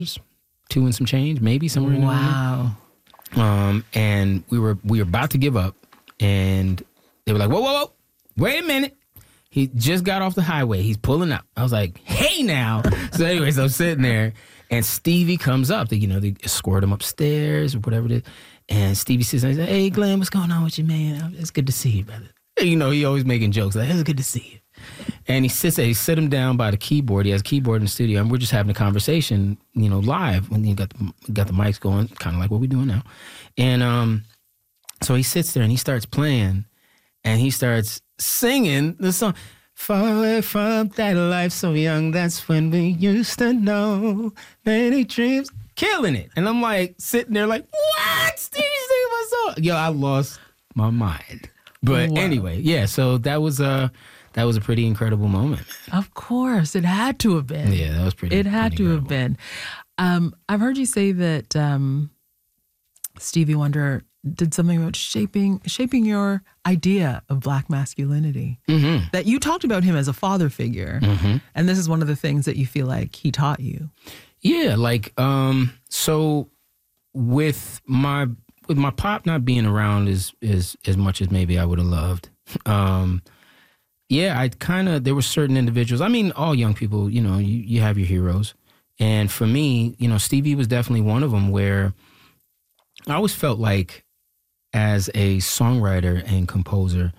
2 and some change, maybe somewhere in there. Wow. And we were about to give up, and they were like, whoa, wait a minute. He just got off the highway. He's pulling up. I was like, hey now. So anyways, I'm sitting there, and Stevie comes up. They escort him upstairs or whatever it is. And Stevie says, hey, Glenn, what's going on with you, man? It's good to see you, brother. He always making jokes like, it's good to see you. And he sit him down by the keyboard. He has a keyboard in the studio, and we're just having a conversation, live when you got the mics going, kind of like what we're doing now. And so he sits there and he starts playing, and he starts singing the song, far away from that life so young, that's when we used to know many dreams, killing it. And I'm like sitting there like, what? Stevie singing my song? Yo, I lost my mind. But anyway, yeah, so that was a pretty incredible moment. Of course, it had to have been. Yeah, that was pretty. It had to have been. I've heard you say that Stevie Wonder did something about shaping your idea of Black masculinity. Mm-hmm. That you talked about him as a father figure, mm-hmm. and this is one of the things that you feel like he taught you. Yeah, like so with my pop not being around as much as maybe I would have loved. Yeah, there were certain individuals. I mean, all young people, you have your heroes. And for me, Stevie was definitely one of them, where I always felt like as a songwriter and composer,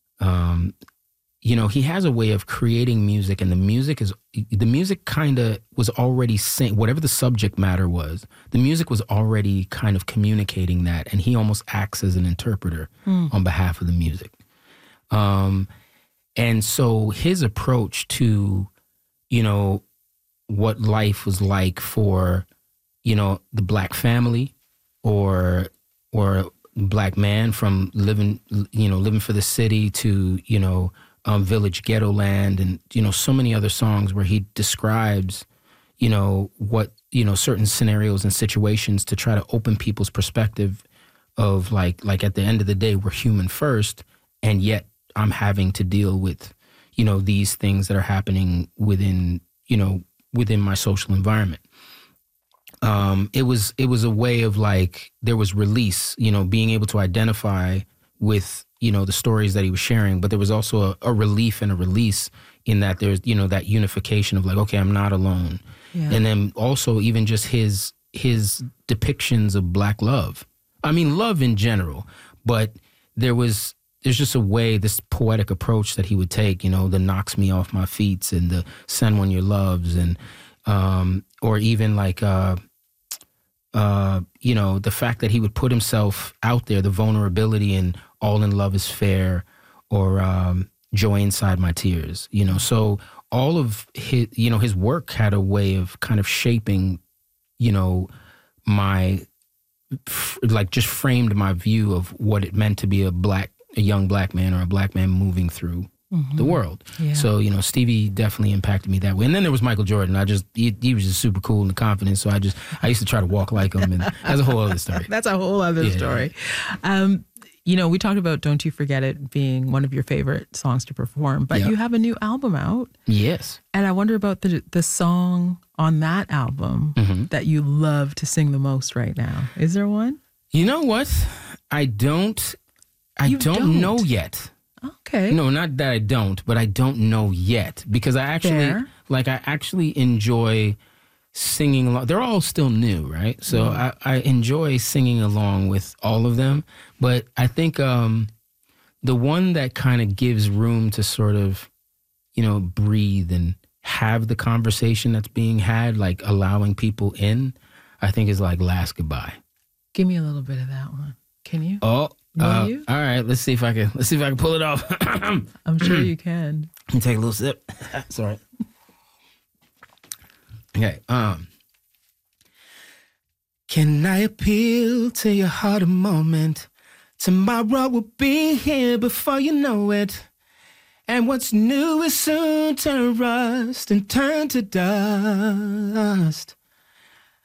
he has a way of creating music, and the music kind of was already whatever the subject matter was, the music was already kind of communicating that, and he almost acts as an interpreter on behalf of the music. And so his approach to, what life was like for, the Black family or Black man, from living for the city to, Village Ghetto Land, and, so many other songs where he describes, what, certain scenarios and situations to try to open people's perspective of like at the end of the day, we're human first, and yet I'm having to deal with, these things that are happening within my social environment. It was a way of like, there was release, being able to identify with, the stories that he was sharing, but there was also a relief and a release in that there's, that unification of like, okay, I'm not alone. Yeah. And then also even just his depictions of Black love. I mean, love in general, but there's just a way, this poetic approach that he would take, the knocks me off my feet and the send one your loves, and or even like the fact that he would put himself out there, the vulnerability in All in Love is Fair, or Joy Inside My Tears, so all of his, his work had a way of kind of shaping, my, like, just framed my view of what it meant to be a young Black man, or a Black man moving through the world. Yeah. So, Stevie definitely impacted me that way. And then there was Michael Jordan. He was just super cool and confident. So I used to try to walk like him, and that's a whole other story. That's a whole other story. We talked about Don't You Forget It being one of your favorite songs to perform, but you have a new album out. Yes. And I wonder about the song on that album that you love to sing the most right now. Is there one? You know what? I don't know yet. Okay. No, not that I don't, but I don't know yet, because I actually enjoy singing along. They're all still new, right? So I enjoy singing along with all of them, but I think the one that kind of gives room to sort of, breathe and have the conversation that's being had, like allowing people in, I think is like Last Goodbye. Give me a little bit of that one. Can you? Oh. All right, let's see if I can pull it off. I'm sure you can. Let me take a little sip. It's all right. Okay. Can I appeal to your heart a moment? Tomorrow will be here before you know it. And what's new is soon to rust and turn to dust.